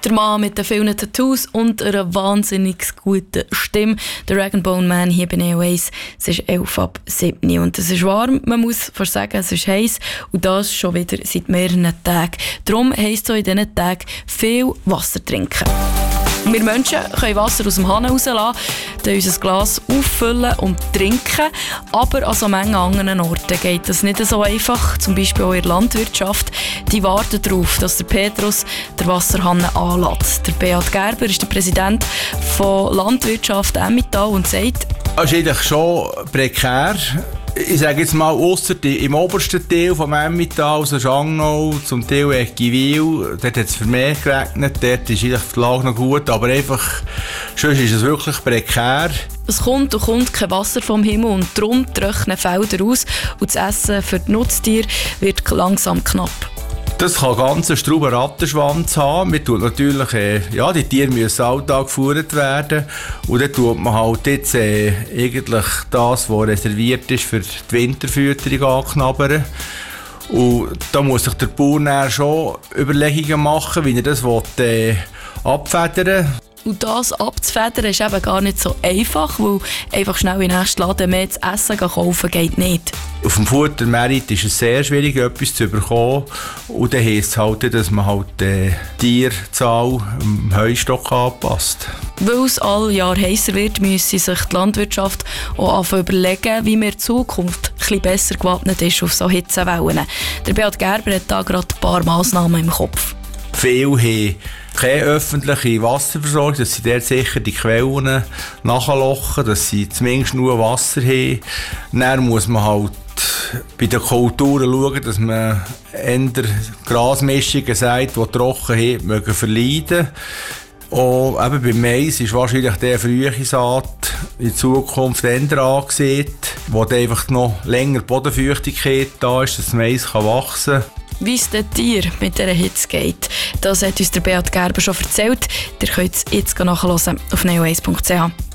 Der Mann mit den vielen Tattoos und einer wahnsinnig guten Stimme. Der Rag & Bone Man hier bei Neo 1. Es ist 11:07 und es ist warm. Man muss fast sagen, es ist heiß und das schon wieder seit mehreren Tagen. Darum heisst es auch in diesen Tagen viel Wasser trinken. Wir Menschen können Wasser aus dem Hahn rauslassen, dann unser Glas auffüllen und trinken. Aber an so manchen anderen Orten geht das nicht so einfach. Zum Beispiel auch in der Landwirtschaft. Die warten darauf, dass der Petrus den Wasserhahn anlässt. Der Beat Gerber ist der Präsident von Landwirtschaft Emmental und sagt: Das ist eigentlich schon prekär. Ich sage jetzt mal, ausser im obersten Teil vom Emmental, also Schangnau, zum Teil Eggiwil, dort hat es vermehrt geregnet, dort ist eigentlich die Lage noch gut, aber einfach, sonst ist es wirklich prekär. Es kommt und kommt kein Wasser vom Himmel und darum trocknen Felder aus und das Essen für die Nutztiere wird langsam knapp. Das kann ganz einen strauben Rattenschwanz haben. Man tut natürlich, die Tiere müssen Alltag geführt werden. Und dann tut man halt jetzt eigentlich das, was reserviert ist für die Winterfütterung anknabbern. Und da muss sich der Bauer schon Überlegungen machen, wie er das abfedern will. Und das abzufedern ist eben gar nicht so einfach, weil einfach schnell in den nächsten Laden mehr zu essen kaufen geht nicht. Auf dem Futtermarkt ist es sehr schwierig, etwas zu bekommen. Und dann heisst es halt, dass man halt die Tierzahl am Heustock anpasst. Weil es alle Jahr heißer wird, müsse sich die Landwirtschaft auch überlegen, wie man in Zukunft etwas besser gewappnet ist auf so Hitzewellen. Der Beat Gerber hat da gerade ein paar Massnahmen im Kopf. Viele haben keine öffentliche Wasserversorgung, dass sie dort sicher die Quellen nachlochen, dass sie zumindest nur Wasser haben. Dann muss man halt bei den Kulturen schauen, dass man eher Grasmischungen sagt, die trocken haben, mögen verleiden. Und eben beim Mais ist wahrscheinlich der frühe Saat in Zukunft eher angesehen, wo dann einfach noch länger Bodenfeuchtigkeit da ist, dass das Mais wachsen kann. Wie es den Tieren mit dieser Hitze geht, das hat uns der Beat Gerber schon erzählt. Ihr könnt es jetzt nachhören auf neo1.ch.